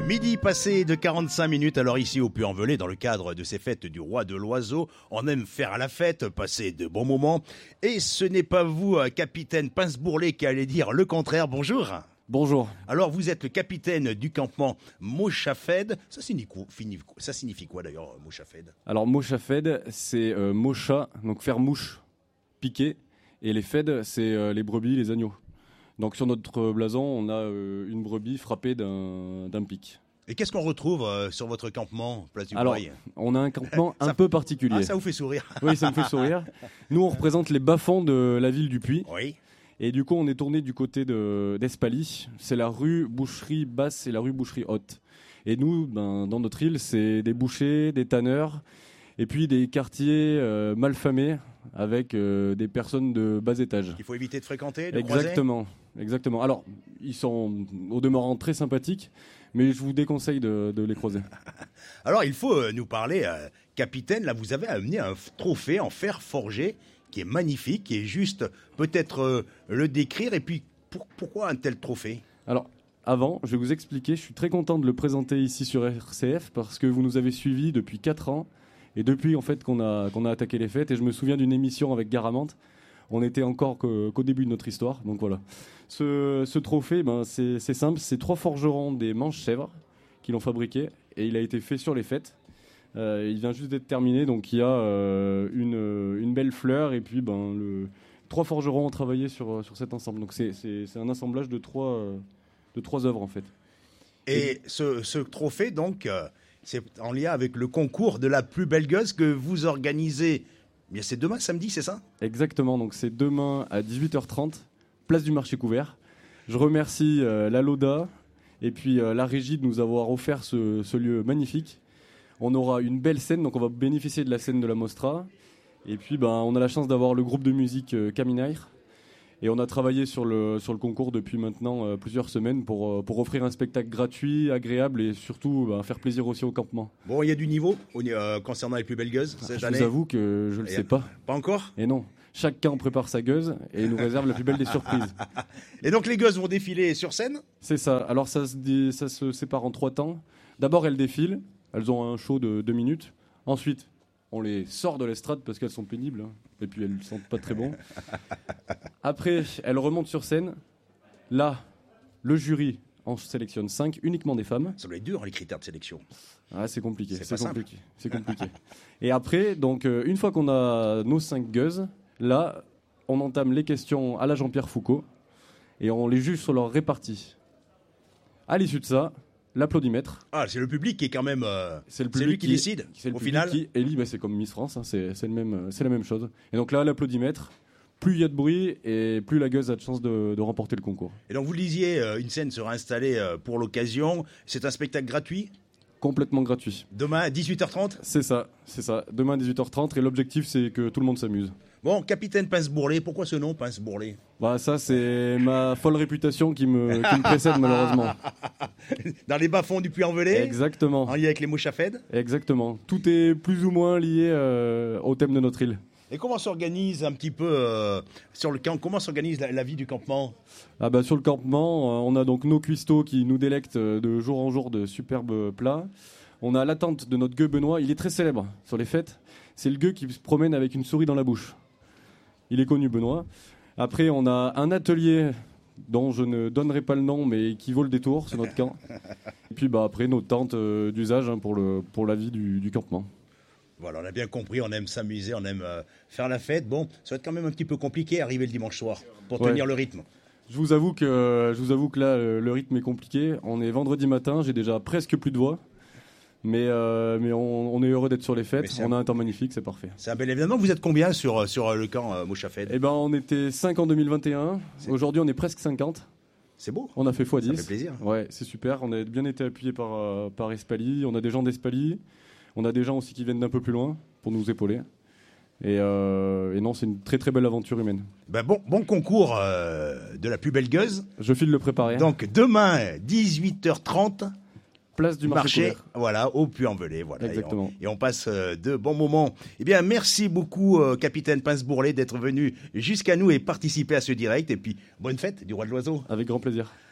Midi passé de 45 minutes, alors ici au Puy-en-Velay, dans le cadre de ces fêtes du roi de l'oiseau, on aime faire la fête, passer de bons moments. Et ce n'est pas vous, capitaine Pince-Bourlet, qui allez dire le contraire. Bonjour. Bonjour. Alors vous êtes le capitaine du campement Mochafed. Ça signifie quoi d'ailleurs, Mochafed? Alors Mochafed, c'est mocha, donc faire mouche, piquer, et les fed, c'est les brebis, les agneaux. Donc sur notre blason, on a une brebis frappée d'un pic. Et qu'est-ce qu'on retrouve sur votre campement, place du Alors, Breuil? on a un campement un peu particulier. Ah, ça vous fait sourire. Oui, ça me fait sourire. Nous, on représente les bas-fonds de la ville du Puy. Oui. Et du coup, on est tourné du côté d'Espaly. C'est la rue Boucherie Basse et la rue Boucherie Haute. Et nous, dans notre île, c'est des bouchers, des tanneurs, et puis des quartiers malfamés avec des personnes de bas étage. Il faut éviter de fréquenter, de croiser. Exactement. Alors, ils sont au demeurant très sympathiques, mais je vous déconseille de les croiser. Alors, il faut nous parler, capitaine. Là, vous avez amené un trophée en fer forgé qui est magnifique, qui est juste peut-être le décrire. Et puis, pourquoi un tel trophée? Alors, avant, je vais vous expliquer. Je suis très content de le présenter ici sur RCF parce que vous nous avez suivis depuis 4 ans. Et depuis en fait qu'on a attaqué les fêtes, et je me souviens d'une émission avec Garamante, on était encore qu'au début de notre histoire, donc voilà. Ce trophée, c'est simple, c'est 3 forgerons des Manches-Sèvres qui l'ont fabriqué, et il a été fait sur les fêtes. Il vient juste d'être terminé, donc il y a une belle fleur, et puis 3 forgerons ont travaillé sur cet ensemble. Donc c'est un assemblage de 3 œuvres en fait. Et ce trophée, donc... c'est en lien avec le concours de la plus belle gueuse que vous organisez. Bien, c'est demain, samedi, c'est ça? Exactement, donc c'est demain à 18h30, place du marché couvert. Je remercie la LODA et puis la régie de nous avoir offert ce lieu magnifique. On aura une belle scène, donc on va bénéficier de la scène de la Mostra. Et puis on a la chance d'avoir le groupe de musique Caminaire. Et on a travaillé sur le concours depuis maintenant plusieurs semaines pour offrir un spectacle gratuit, agréable et surtout faire plaisir aussi au campement. Bon, il y a du niveau concernant les plus belles gueuses cette année? Je vous avoue que je ne le sais pas. Pas encore? Et non. Chaque camp prépare sa gueuse et nous réserve la plus belle des surprises. Et donc les gueuses vont défiler sur scène? C'est ça. Alors ça se sépare en 3 temps. D'abord elles défilent. Elles ont un show de 2 minutes. Ensuite, on les sort de l'estrade parce qu'elles sont pénibles, hein. Et puis elles ne sentent pas très bon. Après, elles remontent sur scène. Là, le jury en sélectionne 5, uniquement des femmes. Ça doit être dur, les critères de sélection. Ah, c'est compliqué. C'est compliqué. Et après, donc, une fois qu'on a nos 5 gueuses, là, on entame les questions à la Jean-Pierre Foucault et on les juge sur leur répartie. À l'issue de ça, l'applaudimètre. Ah, c'est le public qui est quand même. C'est lui qui décide. C'est le au public final. qui élit. C'est comme Miss France, hein, c'est la même chose. Et donc là, l'applaudimètre. Plus il y a de bruit et plus la gueuse a de chance de remporter le concours. Et donc vous le disiez, une scène sera installée pour l'occasion. C'est un spectacle gratuit? Complètement gratuit. Demain à 18h30? C'est ça. Demain à 18h30 et l'objectif c'est que tout le monde s'amuse. Bon, capitaine Pince-Bourlet, pourquoi ce nom, Pince-Bourlet? Ça c'est ma folle réputation qui me précède malheureusement. Dans les bas-fonds du Puy-en-Velay? Exactement. En lien avec les Mochafed? Exactement. Tout est plus ou moins lié au thème de notre île. Et comment s'organise un petit peu sur le camp? Comment s'organise la vie du campement? Sur le campement, on a donc nos cuistots qui nous délectent de jour en jour de superbes plats. On a l'attente de notre gueux Benoît. Il est très célèbre sur les fêtes. C'est le gueux qui se promène avec une souris dans la bouche. Il est connu, Benoît. Après, on a un atelier dont je ne donnerai pas le nom, mais qui vaut le détour sur notre camp. Et puis après, nos tentes d'usage pour la vie du campement. Voilà, on a bien compris, on aime s'amuser, on aime faire la fête. Bon, ça va être quand même un petit peu compliqué arriver le dimanche soir pour tenir le rythme. Je vous avoue que là, le rythme est compliqué. On est vendredi matin, j'ai déjà presque plus de voix. Mais on est heureux d'être sur les fêtes. On a un temps magnifique, c'est parfait. C'est un bel événement. Vous êtes combien sur le camp Mochafed? On était 5 en 2021. Aujourd'hui, on est presque 50. C'est beau. On a fait x10. Ça fait plaisir. Ouais, c'est super. On a bien été appuyé par Espaly. On a des gens d'Espaly. On a des gens aussi qui viennent d'un peu plus loin pour nous épauler. Et non, c'est une très très belle aventure humaine. Bon concours de la plus belle gueuse. Je file le préparer. Donc demain, 18h30. Place du marché couvert. Voilà, au Puy-en-Velay. Voilà, exactement. Et on passe de bons moments. Eh bien, merci beaucoup, capitaine Pince-Bourlet, d'être venu jusqu'à nous et participer à ce direct. Et puis, bonne fête du Roi de l'Oiseau. Avec grand plaisir.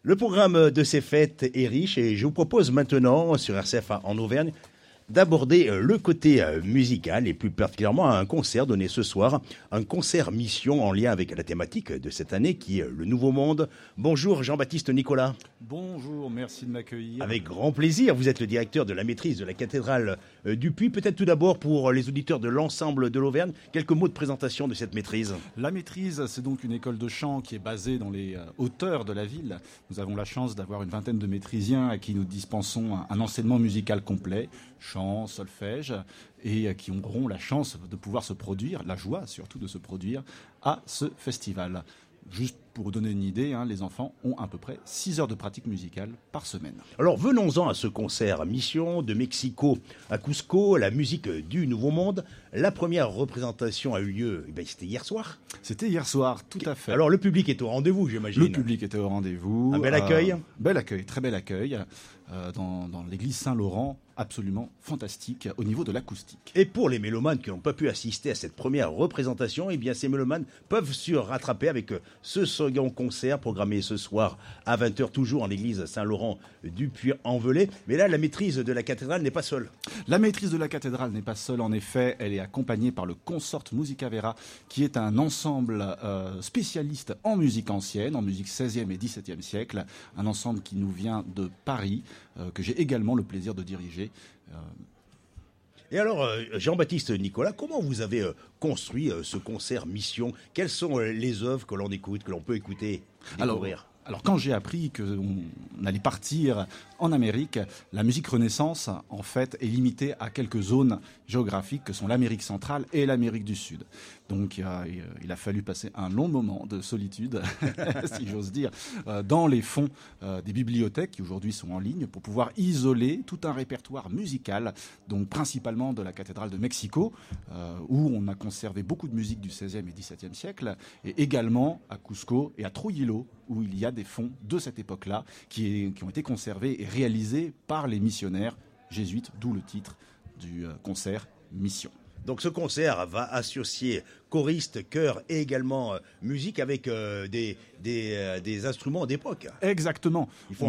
Le programme de ces fêtes est riche et je vous propose maintenant, sur RCF en Auvergne, d'aborder le côté musical et plus particulièrement un concert donné ce soir, un concert mission en lien avec la thématique de cette année qui est le Nouveau Monde. Bonjour Jean-Baptiste Nicolas. Bonjour, merci de m'accueillir. Avec grand plaisir, vous êtes le directeur de la maîtrise de la cathédrale du Puy. Peut-être tout d'abord pour les auditeurs de l'ensemble de l'Auvergne, quelques mots de présentation de cette maîtrise. La maîtrise, c'est donc une école de chant qui est basée dans les hauteurs de la ville. Nous avons la chance d'avoir une vingtaine de maîtrisiens à qui nous dispensons un enseignement musical complet, chant, solfège, et qui auront la chance de pouvoir se produire, la joie surtout de se produire à ce festival. Juste pour vous donner une idée, les enfants ont à peu près 6 heures de pratique musicale par semaine. Alors venons-en à ce concert Mission de Mexico à Cusco, la musique du Nouveau Monde. La première représentation a eu lieu, c'était hier soir. C'était hier soir, tout à fait. Alors le public est au rendez-vous, j'imagine. Le public était au rendez-vous. Un bel accueil. Bel accueil, très bel accueil. Dans l'église Saint-Laurent, absolument fantastique au niveau de l'acoustique. Et pour les mélomanes qui n'ont pas pu assister à cette première représentation, ces mélomanes peuvent se rattraper avec ce second concert programmé ce soir à 20h, toujours en l'église Saint-Laurent du Puy-en-Velay. Mais là, la maîtrise de la cathédrale n'est pas seule. La maîtrise de la cathédrale n'est pas seule, en effet. Elle est accompagnée par le Consort Musica Vera, qui est un ensemble spécialiste en musique ancienne, en musique 16e et 17e siècle. Un ensemble qui nous vient de Paris, que j'ai également le plaisir de diriger. Et alors, Jean-Baptiste Nicolas, comment vous avez construit ce concert Mission ? Quelles sont les œuvres que l'on écoute, que l'on peut écouter, découvrir ? Alors quand j'ai appris qu'on allait partir en Amérique, la musique Renaissance, en fait, est limitée à quelques zones géographiques que sont l'Amérique centrale et l'Amérique du Sud. Donc il a fallu passer un long moment de solitude, si j'ose dire, dans les fonds des bibliothèques qui aujourd'hui sont en ligne pour pouvoir isoler tout un répertoire musical, donc principalement de la cathédrale de Mexico, où on a conservé beaucoup de musique du XVIe et XVIIe siècle, et également à Cusco et à Trujillo, où il y a des fonds de cette époque-là qui ont été conservés et réalisés par les missionnaires jésuites, d'où le titre du concert Mission. Donc ce concert va associer choristes, chœurs et également musique avec des instruments d'époque. Exactement.